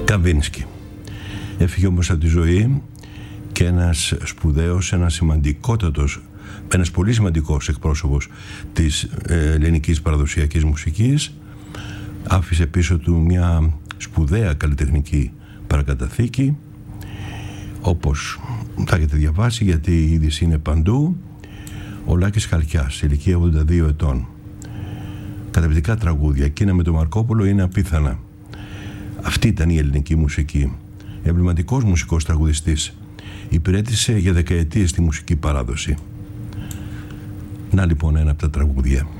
Καβίνσκι. Έφυγε όμως από τη ζωή και ένας σπουδαίος, ένας πολύ σημαντικός εκπρόσωπος της ελληνικής παραδοσιακής μουσικής. Άφησε πίσω του μια σπουδαία καλλιτεχνική παρακαταθήκη, όπως θα έχετε διαβάσει, γιατί η είδηση είναι παντού. Ο Λάκης Χαλκιάς, ηλικία 82 ετών. Καταπληκτικά τραγούδια. Εκείνα με τον Μαρκόπουλο είναι απίθανα. Αυτή ήταν η ελληνική μουσική. Εμβληματικός μουσικός τραγουδιστής. Υπηρέτησε για δεκαετίες τη μουσική παράδοση. Να λοιπόν ένα από τα τραγούδια.